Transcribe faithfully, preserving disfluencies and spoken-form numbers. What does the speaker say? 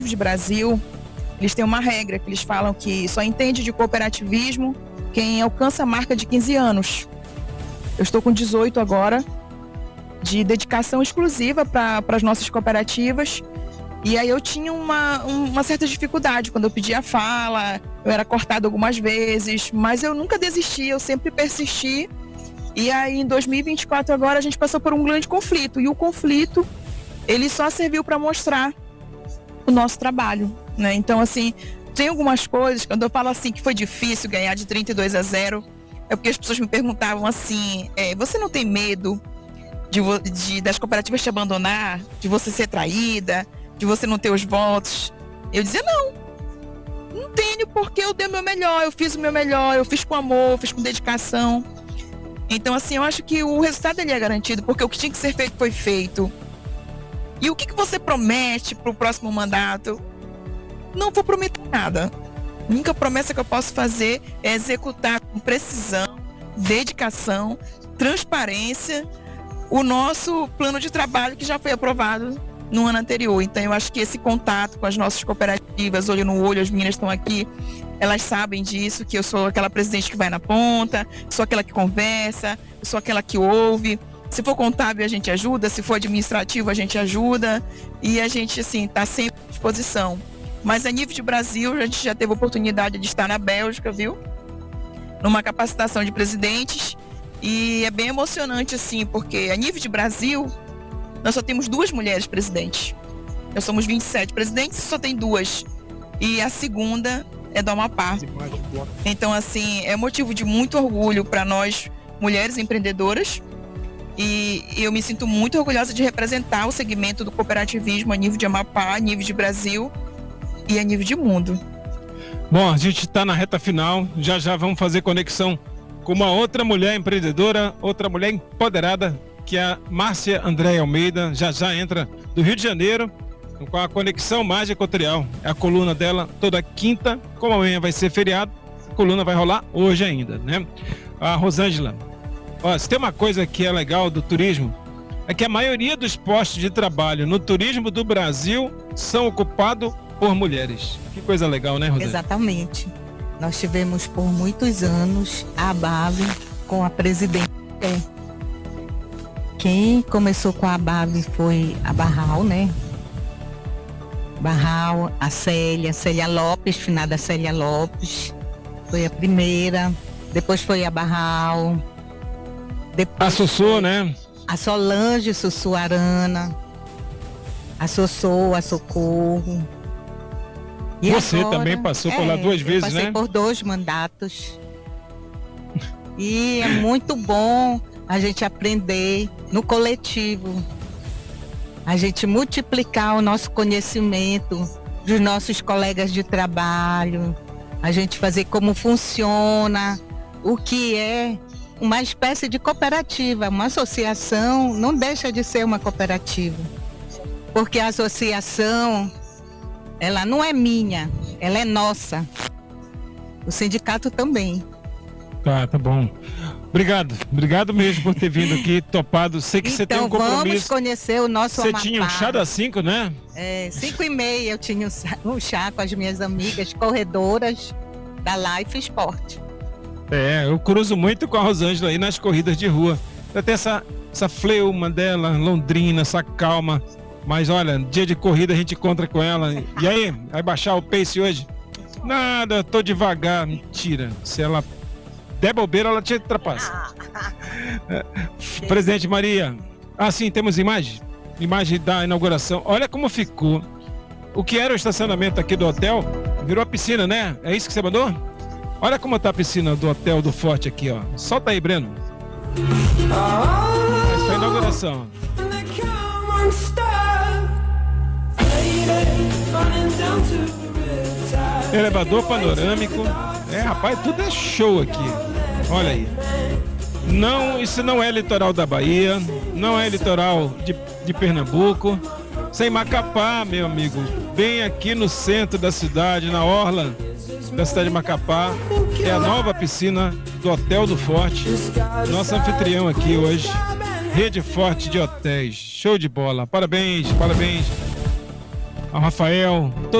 de Brasil, eles têm uma regra que eles falam que só entende de cooperativismo quem alcança a marca de quinze anos. Eu estou com dezoito agora, de dedicação exclusiva para as nossas cooperativas. E aí eu tinha uma, uma certa dificuldade quando eu pedia fala, eu era cortada algumas vezes, mas eu nunca desisti, eu sempre persisti. E aí em dois mil e vinte e quatro agora a gente passou por um grande conflito, e o conflito, ele só serviu para mostrar o nosso trabalho, né? Então assim, tem algumas coisas, quando eu falo assim que foi difícil ganhar de trinta e dois a zero, é porque as pessoas me perguntavam assim, é, você não tem medo de, de, das cooperativas te abandonar, de você ser traída, de você não ter os votos? Eu dizia, não, não tenho, porque eu dei o meu melhor, eu fiz o meu melhor, eu fiz com amor, eu fiz com dedicação. Então assim, eu acho que o resultado ele é garantido, porque o que tinha que ser feito foi feito. E o que, que você promete para o próximo mandato? Não vou prometer nada. A única promessa que eu posso fazer é executar com precisão, dedicação, transparência o nosso plano de trabalho que já foi aprovado no ano anterior. Então eu acho que esse contato com as nossas cooperativas, olho no olho, as meninas estão aqui, elas sabem disso, que eu sou aquela presidente que vai na ponta, sou aquela que conversa, sou aquela que ouve. Se for contábil, a gente ajuda, se for administrativo, a gente ajuda, e a gente, assim, está sempre à disposição. Mas a nível de Brasil, a gente já teve a oportunidade de estar na Bélgica, viu? Numa capacitação de presidentes, e é bem emocionante, assim, porque a nível de Brasil, nós só temos duas mulheres presidentes. Nós somos vinte e sete presidentes, só tem duas. E a segunda é do Amapá. Então, assim, é motivo de muito orgulho para nós, mulheres empreendedoras. E eu me sinto muito orgulhosa de representar o segmento do cooperativismo a nível de Amapá, a nível de Brasil e a nível de mundo. Bom, a gente está na reta final, já já vamos fazer conexão com uma outra mulher empreendedora, outra mulher empoderada, que é a Márcia Andréia Almeida, já já entra do Rio de Janeiro, com a Conexão Mágica Equatorial. É a coluna dela toda quinta, como amanhã vai ser feriado, a coluna vai rolar hoje ainda, né? A Rosângela, ó, se tem uma coisa que é legal do turismo, é que a maioria dos postos de trabalho no turismo do Brasil são ocupados por mulheres. Que coisa legal, né, Rosângela? Exatamente. Nós tivemos por muitos anos a ABAV com a presidente. Quem começou com a ABAV foi a Barral, né? Barral, a Célia, Célia Lopes, finada Célia Lopes, foi a primeira. Depois foi a Barral. Depois a Sossô, né? A Solange Sussuarana, a Sossô, a Socorro. E você agora, também passou por é, lá duas vezes, passei né? Passei por dois mandatos. E é muito bom a gente aprender no coletivo. A gente multiplicar o nosso conhecimento dos nossos colegas de trabalho. A gente fazer como funciona, o que é uma espécie de cooperativa. Uma associação não deixa de ser uma cooperativa. Porque a associação, ela não é minha, ela é nossa. O sindicato também. Tá, tá bom. Obrigado, obrigado mesmo por ter vindo aqui, topado. Sei que então, você tem um compromisso. Vamos conhecer o nosso Você Amapá. tinha um chá das cinco, né? É, cinco e meia eu tinha um chá com as minhas amigas corredoras da Life Sport. É, eu cruzo muito com a Rosângela aí nas corridas de rua. Ela tem essa, essa fleuma dela, londrina, essa calma. Mas olha, dia de corrida a gente encontra com ela. E aí, vai baixar o pace hoje? Nada, tô devagar. Mentira. Se ela der bobeira, ela te ultrapassa. Presidente Maria. Ah, sim, temos imagem? Imagem da inauguração. Olha como ficou. O que era o estacionamento aqui do hotel, virou a piscina, né? É isso que você mandou? Olha como tá a piscina do hotel do Forte aqui, ó. Solta aí, Breno. Essa foi a inauguração. Elevador panorâmico. É, rapaz, tudo é show aqui. Olha aí. Não, isso não é litoral da Bahia, não é litoral de, de Pernambuco. Sem Macapá, meu amigo. Bem aqui no centro da cidade, na orla da cidade de Macapá. É a nova piscina do Hotel do Forte. Nosso anfitrião aqui hoje. Rede Forte de Hotéis. Show de bola. Parabéns, parabéns. ao Rafael,